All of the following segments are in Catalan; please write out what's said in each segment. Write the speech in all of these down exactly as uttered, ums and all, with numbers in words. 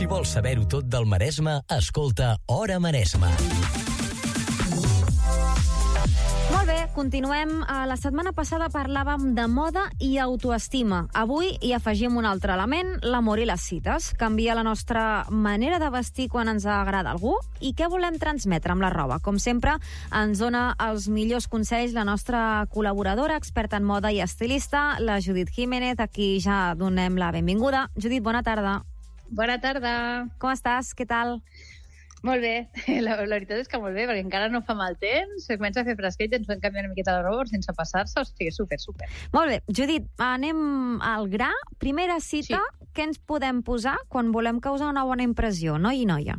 Si vols saber-ho tot del Maresme, escolta Hora Maresme. Molt bé, continuem. La setmana passada parlàvem de moda i autoestima. Avui hi afegim un altre element, l'amor i les cites. Canvia la nostra manera de vestir quan ens agrada algú i què volem transmetre amb la roba. Com sempre, ens dona els millors consells la nostra col·laboradora, experta en moda i estilista, la Judit Jiménez, a qui ja donem la benvinguda. Judit, bona tarda. Bona tarda. Com estàs? Què tal? Molt bé. La, la veritat és que molt bé, perquè encara no fa mal temps, es comença a fer fresquet i ens podem canviar una miqueta la roba sense passar-se, o sigui, super, super. Molt bé. Judit, anem al gra. Primera cita, sí. Què ens podem posar quan volem causar una bona impressió, noi i noia?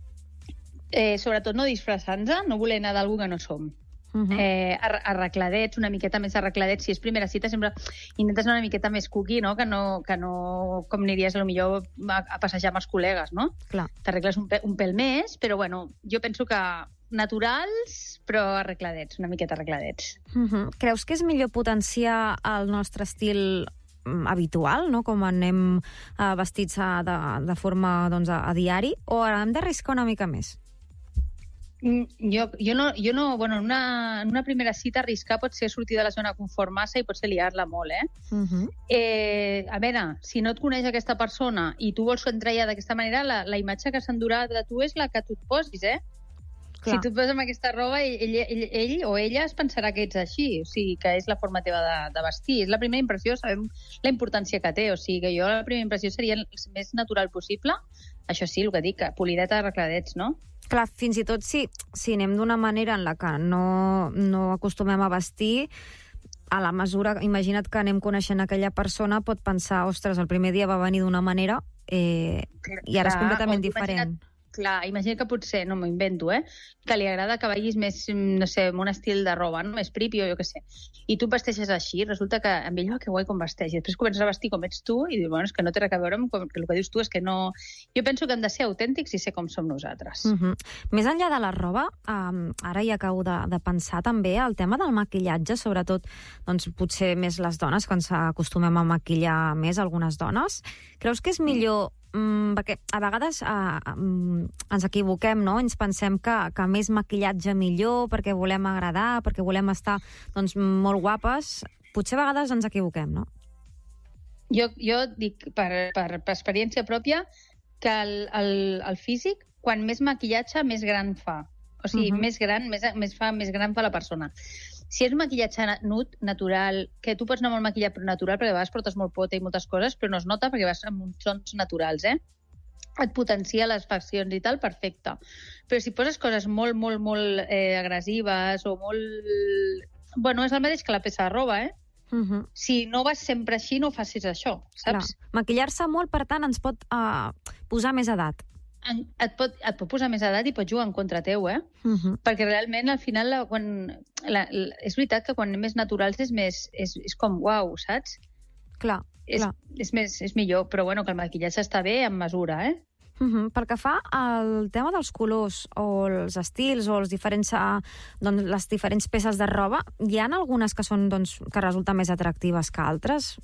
Eh, sobretot no disfressar-nos, no voler anar d'algú que no som. Uh -huh. eh, arregladets, una miqueta més arregladets. Si és primera cita, sempre intentes anar una miqueta més cookie, no? Que no, que no com aniries potser a, a passejar amb els col·legues, no? Clar. T'arregles un, pe, un pèl més, però bueno, jo penso que naturals, però arregladets, una miqueta arregladets. Uh -huh. Creus que és millor potenciar el nostre estil habitual, no? Com anem uh, vestits a, de, de forma doncs, a, a diari, o hem d'arriscar una mica més? Jo, jo, no, jo no, bueno, en una, en una primera cita arriscar pot ser sortir de la zona de confort massa i pot ser liar-la molt, eh? Uh-huh. eh? A veure, si no et coneix aquesta persona i tu vols entrar ja d'aquesta manera, la, la imatge que s'endurà de tu és la que tu et posis, eh? Clar. Si tu et poses amb aquesta roba, ell, ell, ell, ell o ella es pensarà que ets així, o sigui, que és la forma teva de, de vestir. És la primera impressió, sabem la importància que té, o sigui, que jo la primera impressió seria el més natural possible. Això sí, el que dic, polideta, arregladets, no? Clar, fins i tot si, si anem d'una manera en la que no, no acostumem a vestir, a la mesura, imagina't que anem coneixent aquella persona, pot pensar, ostres, el primer dia va venir d'una manera eh, i ara és completament diferent. Imagina't, clar, imagina't que potser, no m'ho invento, eh, que li agrada que vagis més, no sé, amb un estil de roba, no? Més pripi o jo què sé. I tu vesteixes així, resulta que amb ell, oh, que guai com vesteix. I després comences a vestir com ets tu i dius, bueno, és que no té res a veure amb com, que el que dius tu és que no... Jo penso que hem de ser autèntics i ser com som nosaltres. Uh -huh. Més enllà de la roba, um, ara hi acabo de, de pensar també el tema del maquillatge, sobretot, doncs, potser més les dones, que ens acostumem a maquillar més, algunes dones. Creus que és millor... Mm, perquè a vegades uh, um, ens equivoquem, no? Ens pensem que, que més maquillatge millor, perquè volem agradar, perquè volem estar doncs, molt guapes. Potser a vegades ens equivoquem, no? Jo, jo dic, per, per, per experiència pròpia, que el, el, el físic, quan més maquillatge, més gran fa. O sigui, uh -huh. més gran, més, més, fa, més gran fa la persona. Si és un maquillatge nut, natural, que tu pots anar molt maquillat però natural, perquè a vegades portes molt pota i moltes coses, però no es nota perquè vas amb uns tons naturals, eh? Et potencia les faccions i tal, perfecte. Però si poses coses molt, molt, molt eh, agressives o molt... Bueno, és el mateix que la peça de roba, eh? Uh-huh. Si no vas sempre així, no facis això, saps? Clar. Maquillar-se molt, per tant, ens pot uh, posar més edat. Et pot, et pot posar més edat i pot jugar en contra teu, eh? Uh-huh. Perquè realment, al final, la, quan, la, la, és veritat que quan anem més naturals és més, és, és com uau, saps? Clar, és, clar. És, més, és millor, però bueno, que el maquillatge està bé en mesura, eh? Uh-huh. Pel que fa al tema dels colors o els estils o els diferents, doncs, les diferents peces de roba, hi ha algunes que són doncs, que resulten més atractives que altres?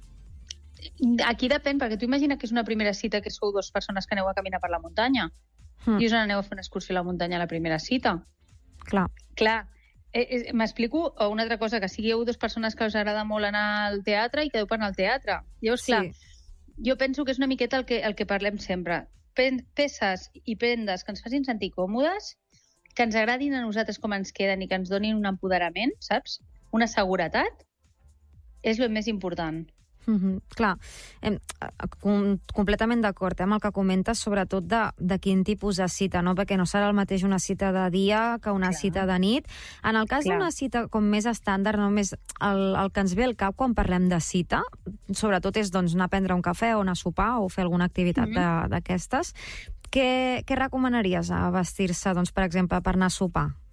Aquí depèn, perquè tu imagina que és una primera cita que sou dues persones que aneu a caminar per la muntanya mm. i us aneu a fer una excursió a la muntanya a la primera cita. Clar. Clar. Eh, eh, M'explico? O una altra cosa, que sigueu dues persones que us agrada molt anar al teatre i quedeu per anar al teatre. Llavors, sí. clar, jo penso que és una miqueta el que, el que parlem sempre. Peces i prendes que ens facin sentir còmodes, que ens agradin a nosaltres com ens queden i que ens donin un empoderament, saps? Una seguretat, és el més important. Mm-hmm. Clar, eh, com, completament d'acord eh, amb el que comentes, sobretot de, de quin tipus de cita, no? Perquè no serà el mateix una cita de dia que una Clar. cita de nit. En el cas d'una cita com més estàndard, només el, el que ens ve al cap quan parlem de cita, sobretot és doncs, anar a prendre un cafè o anar a sopar o fer alguna activitat mm-hmm. d'aquestes. Què, què recomanaries a vestir-se, doncs, per exemple, per anar a sopar?